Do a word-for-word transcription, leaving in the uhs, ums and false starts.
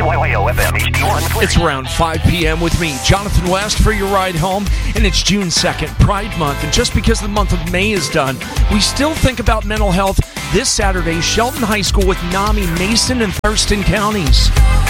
K Y Y O F M H D one. It's around five p.m. with me, Jonathan West, for your ride home, and it's June second, Pride Month, and just because the month of May is done, we still think about mental health. This Saturday, Shelton High School with NAMI, Mason, and Thurston counties.